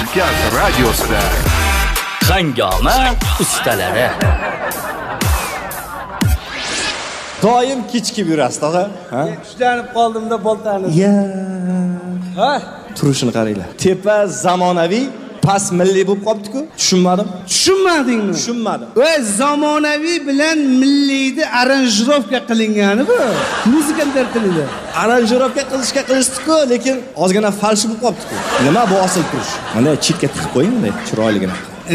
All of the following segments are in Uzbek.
Mamlakat radiosida Hangoma ustalari. Doim kechikib yurasiz, tog'a. Ha? Tushlanib qoldimda boltani. Ha? Turishini qaranglar. Tepa zamonaviy, past milliy bo'lib qolibdi-ku. Tushunmadim. Tushunmadingmi? Tushunmadim. Voy, zamonaviy bilan milliyni aranjirovka qilingani bu. Muzika tilida. Aranjirovka qilishdi-ku, lekin ozgina falsh bo'lib qolibdi-ku. Nima bu asl turish? Mana chetga tiqib qo'ying, bunday chiroyligina.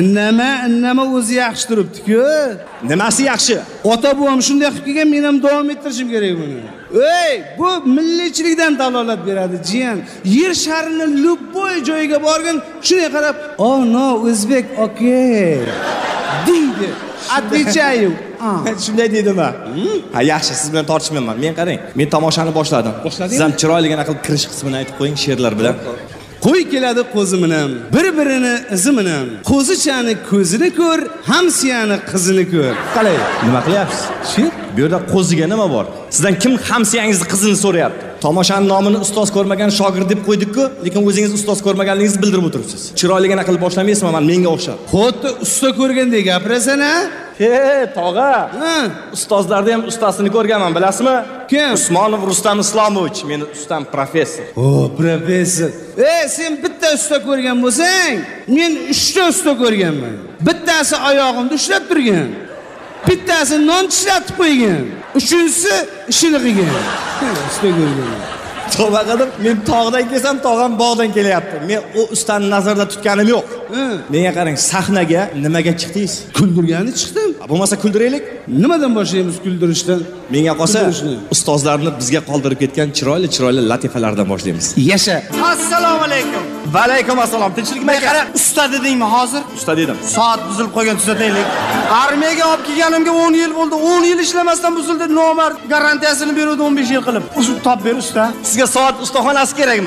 Nima o'zi yaxshi turibdi-ku. Nimasi yaxshi? Ota buvam shunday qilib kelgan, men ham davom ettirishim kerak buni. Ey, bu milliychilikdan dalolat beradi, jiyan. Yer sharini любой joyiga borgan, shunga qarab, "Oh no, o'zbek, okey." deydi. Отвечаю. Shunday deydimi? Ha, yaxshi, siz bilan tortishmayman. Men qarang, men tomoshani boshladim. Siz ham chiroyligina qilib kirish qismini aytib qo'ying she'rlar bilan. Qo'y keladi qo'zi bilan, bir-birini izi bilan. Qo'zichani ko'zini ko'r, hamsiyani qizini ko'r. Qalay, nima qilyapsiz? She'r? Bu yerda qo'ziga nima bor? Sizdan kim hamsiyangizni qizini so'rayapti? Tomoshaning nomini ustoz ko'rmagan shogird deb qo'ydik-ku, lekin o'zingiz ustoz ko'rmaganligingizni bildirib o'tiribsiz. Chiroyligina qilib boshlamaysizmi? Menga o'xshab. Xuddi usta ko'rgandek gapirasan-a? Tog'a. Ustozlarda ham ustasini ko'rganman, bilasizmi? Kim? Usmonov Rustam Islomovich, meni ustam professor. Professor. Sen bitta usta ko'rgan bo'lsang, men 3 ta usta ko'rganman. Bittasi oyog'imda ushlab turgan. Bittasi non tishlatib qo'ygan. Uchinchisi ishini qilgan. Usta ko'rgan. Tavba qilib, men tog'dan kelsam, tog'am bog'dan kelyapti. Men u ustani nazarda tutganim yo'q. Menga qarang, sahnaga nimaga chiqdingiz? Kuldirgani chiqdim. Bo'lmasa kuldiraylik. Nimadan boshlaymiz kuldirishdan? Menga qolsa, ustozlarni bizga qoldirib ketgan chiroyli latifalardan boshlaymiz. Yasha. Assalomu alaykum. Va alaykum assalom. Tinchlikmi? Qara, usta dedingmi hozir? Usta dedim. Soat buzilib qolgan, tuzataylik. Armiyaga olib kelganimga 10 yil bo'ldi. 10 yil ishlamasdan buzildi. Nomard garantiyasini beruvdi 15 yil qilib. Usul top ber usta. Sizga soat ustaxonasi kerakmi?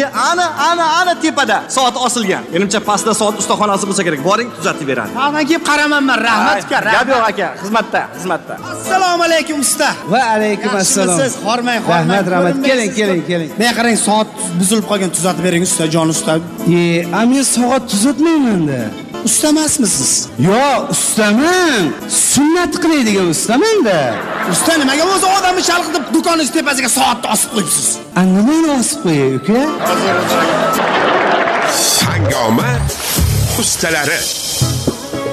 Ana tepada soat osilgan. Menimcha pastda soat ustaxonasi bo'lsa kerak. Boring, tuzatib beradi. Tag'dan kelib qaramanman, rahmat uka. Gap yo'q aka, xizmatda. Assalomu alaykum usta. Va alaykum assalom. Siz hormang. Rahmat. Keling. Men qarang, soat buzilib qolgan, tuzatib bering usta, jon usta. Men soat tuzatmayman-da. Usta emasmisiz? Yo, ustaman. Sunnat qilaydigan ustaman-da. Usta nimaga o'zi odamni chalqitib do'koningiz tepasiga soatni osib qo'yibsiz? Nimani osib qo'yay, uka? Hangoma ustalari.